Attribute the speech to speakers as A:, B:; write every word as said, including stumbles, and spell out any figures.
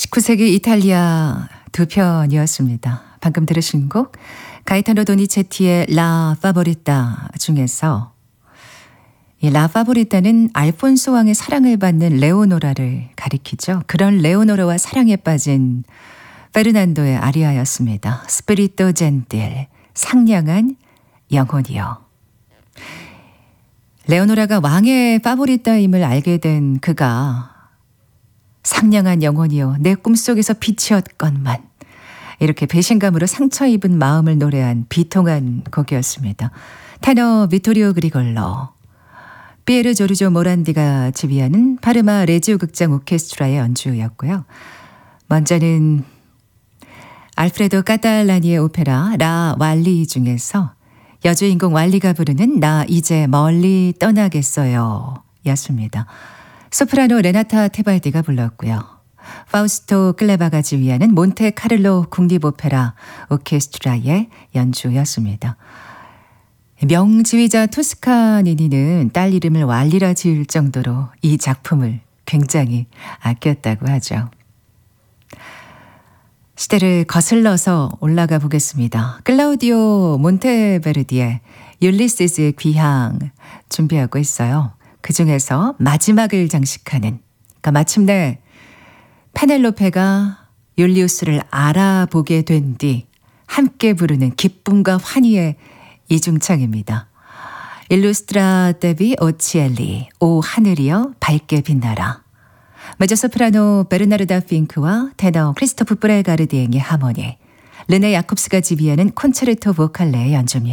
A: 십구 세기 이탈리아 두 편이었습니다. 방금 들으신 곡 가이타노 도니체티의 라 파보리타 중에서 이 라 파보리타는 알폰소 왕의 사랑을 받는 레오노라를 가리키죠. 그런 레오노라와 사랑에 빠진 페르난도의 아리아였습니다. 스피리토 젠틸, 상냥한 영혼이요. 레오노라가 왕의 파보리타임을 알게 된 그가 상냥한 영혼이요 내 꿈속에서 빛이었건만 이렇게 배신감으로 상처 입은 마음을 노래한 비통한 곡이었습니다. 테너 비토리오 그리골로, 피에르 조르조 모란디가 지휘하는 파르마 레지오 극장 오케스트라의 연주였고요. 먼저는 알프레도 까탈라니의 오페라 라 왈리 중에서 여주인공 왈리가 부르는 나 이제 멀리 떠나겠어요 였습니다. 소프라노 레나타 테발디가 불렀고요. 파우스토 클레바가 지휘하는 몬테카를로 국립오페라 오케스트라의 연주였습니다. 명지휘자 토스카니니는 딸 이름을 왈리라 지을 정도로 이 작품을 굉장히 아꼈다고 하죠. 시대를 거슬러서 올라가 보겠습니다. 클라우디오 몬테베르디의 율리시스의 귀향 준비하고 있어요. 그 중에서 마지막을 장식하는, 그러니까 마침내 페넬로페가 율리우스를 알아보게 된 뒤 함께 부르는 기쁨과 환희의 이중창입니다. 일루스트라 데비 오치엘리, 오 하늘이여 밝게 빛나라. 메조소프라노 베르나르다 핑크와 테너 크리스토프 브레가르디행의 하모니, 르네 야콥스가 지휘하는 콘체르토 보칼레의 연주입니다.